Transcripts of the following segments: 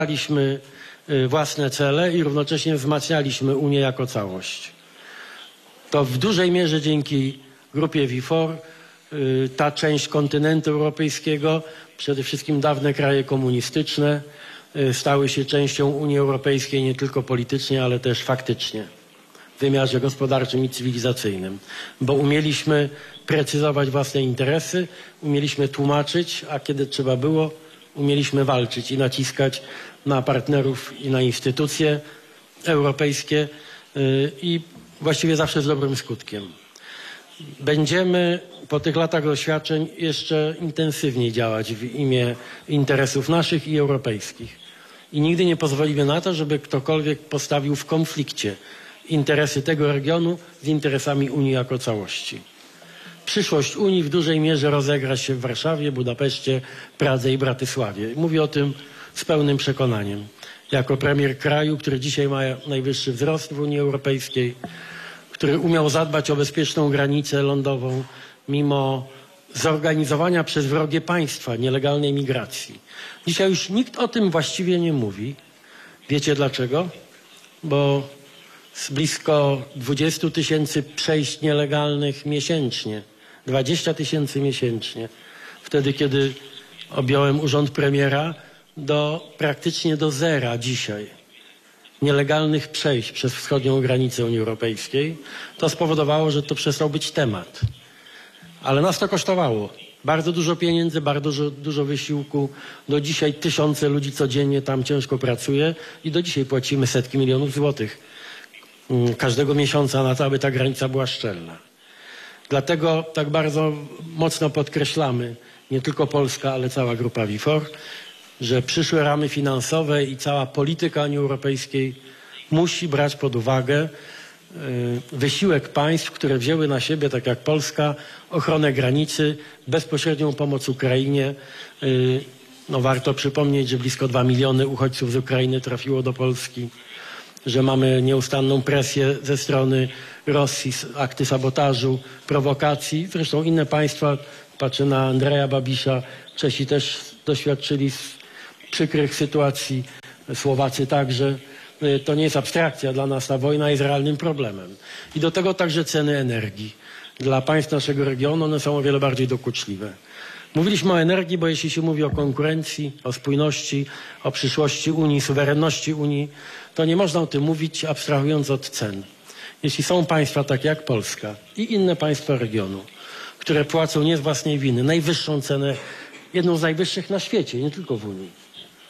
Mieliśmy własne cele i równocześnie wzmacnialiśmy Unię jako całość. To w dużej mierze dzięki grupie V4 ta część kontynentu europejskiego, przede wszystkim dawne kraje komunistyczne, stały się częścią Unii Europejskiej nie tylko politycznie, ale też faktycznie w wymiarze gospodarczym i cywilizacyjnym, bo umieliśmy precyzować własne interesy, umieliśmy tłumaczyć, a kiedy trzeba było, umieliśmy walczyć i naciskać na partnerów i na instytucje europejskie i właściwie zawsze z dobrym skutkiem. Będziemy po tych latach doświadczeń jeszcze intensywniej działać w imię interesów naszych i europejskich. I nigdy nie pozwolimy na to, żeby ktokolwiek postawił w konflikcie interesy tego regionu z interesami Unii jako całości. Przyszłość Unii w dużej mierze rozegra się w Warszawie, Budapeszcie, Pradze i Bratysławie. Mówię o tym z pełnym przekonaniem. Jako premier kraju, który dzisiaj ma najwyższy wzrost w Unii Europejskiej, który umiał zadbać o bezpieczną granicę lądową, mimo zorganizowania przez wrogie państwa nielegalnej migracji. Dzisiaj już nikt o tym właściwie nie mówi. Wiecie dlaczego? Bo z blisko 20 000 przejść nielegalnych miesięcznie, 20 000 miesięcznie, wtedy kiedy objąłem urząd premiera, praktycznie do zera dzisiaj nielegalnych przejść przez wschodnią granicę Unii Europejskiej, to spowodowało, że to przestał być temat. Ale nas to kosztowało. Bardzo dużo pieniędzy, bardzo dużo wysiłku. Do dzisiaj tysiące ludzi codziennie tam ciężko pracuje i do dzisiaj płacimy setki milionów złotych każdego miesiąca na to, aby ta granica była szczelna. Dlatego tak bardzo mocno podkreślamy, nie tylko Polska, ale cała grupa V4, że przyszłe ramy finansowe i cała polityka Unii Europejskiej musi brać pod uwagę wysiłek państw, które wzięły na siebie, tak jak Polska, ochronę granicy, bezpośrednią pomoc Ukrainie. Warto przypomnieć, że blisko 2 miliony uchodźców z Ukrainy trafiło do Polski, że mamy nieustanną presję ze strony Rosji, akty sabotażu, prowokacji. Zresztą inne państwa, patrzę na Andreja Babisza, Czesi też doświadczyli przykrych sytuacji, Słowacy także. To nie jest abstrakcja dla nas, ta wojna jest realnym problemem. I do tego także ceny energii. Dla państw naszego regionu one są o wiele bardziej dokuczliwe. Mówiliśmy o energii, bo jeśli się mówi o konkurencji, o spójności, o przyszłości Unii, suwerenności Unii, to nie można o tym mówić abstrahując od cen. Jeśli są państwa takie jak Polska i inne państwa regionu, które płacą nie z własnej winy najwyższą cenę, jedną z najwyższych na świecie, nie tylko w Unii,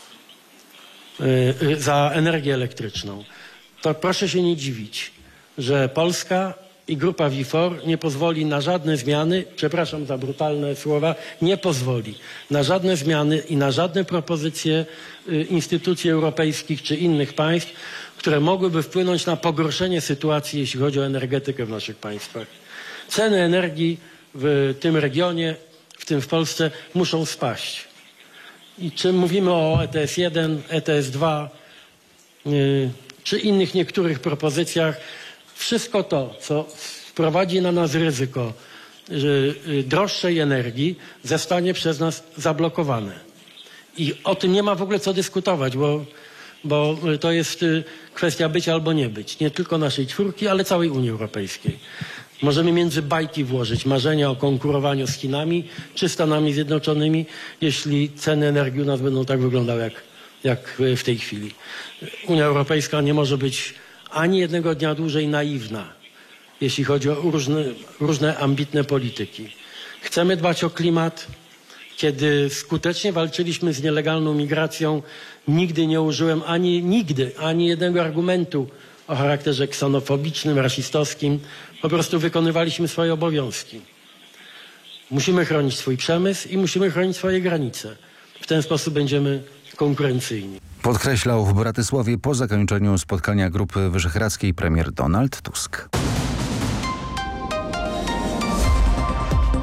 za energię elektryczną, to proszę się nie dziwić, że Polska i grupa V4 nie pozwoli na żadne zmiany, przepraszam za brutalne słowa, nie pozwoli na żadne zmiany i na żadne propozycje instytucji europejskich czy innych państw, które mogłyby wpłynąć na pogorszenie sytuacji, jeśli chodzi o energetykę w naszych państwach. Ceny energii w tym regionie, w tym w Polsce, muszą spaść. I czy mówimy o ETS-1, ETS-2, czy innych niektórych propozycjach, wszystko to, co wprowadzi na nas ryzyko droższej energii, zostanie przez nas zablokowane. I o tym nie ma w ogóle co dyskutować, bo to jest kwestia być albo nie być. Nie tylko naszej czwórki, ale całej Unii Europejskiej. Możemy między bajki włożyć marzenia o konkurowaniu z Chinami czy Stanami Zjednoczonymi, jeśli ceny energii u nas będą tak wyglądały jak w tej chwili. Unia Europejska nie może być ani jednego dnia dłużej naiwna, jeśli chodzi o różne ambitne polityki. Chcemy dbać o klimat. Kiedy skutecznie walczyliśmy z nielegalną migracją, nigdy nie użyłem ani jednego argumentu o charakterze ksenofobicznym, rasistowskim. Po prostu wykonywaliśmy swoje obowiązki. Musimy chronić swój przemysł i musimy chronić swoje granice. W ten sposób będziemy konkurencyjni. Podkreślał w Bratysławie po zakończeniu spotkania Grupy Wyszehradzkiej premier Donald Tusk.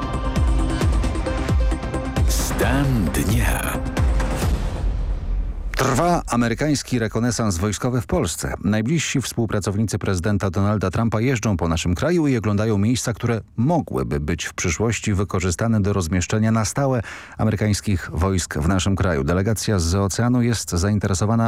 Stan dnia. Trwa amerykański rekonesans wojskowy w Polsce. Najbliżsi współpracownicy prezydenta Donalda Trumpa jeżdżą po naszym kraju i oglądają miejsca, które mogłyby być w przyszłości wykorzystane do rozmieszczenia na stałe amerykańskich wojsk w naszym kraju. Delegacja z oceanu jest zainteresowana